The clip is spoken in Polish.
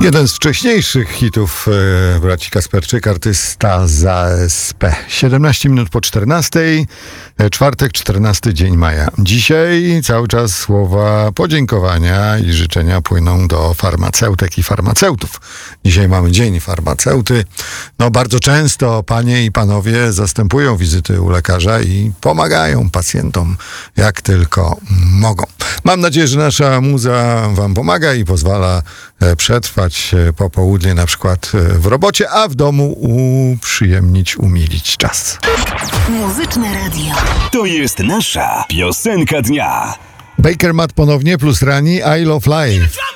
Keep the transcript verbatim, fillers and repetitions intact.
Jeden z wcześniejszych hitów e, braci Kasperczyk, artysta z A S P. siedemnaście minut po czternastej, e, czwartek, czternasty dzień maja. Dzisiaj cały czas słowa podziękowania i życzenia płyną do farmaceutek i farmaceutów. Dzisiaj mamy Dzień Farmaceuty. No bardzo często panie i panowie zastępują wizyty u lekarza i pomagają pacjentom jak tylko mogą. Mam nadzieję, że nasza muza wam pomaga i pozwala e, przetrwać popołudnie na przykład w robocie, a w domu uprzyjemnić, umilić czas. Muzyczne radio. To jest nasza piosenka dnia. Baker Matt ponownie plus Rani I Love Life.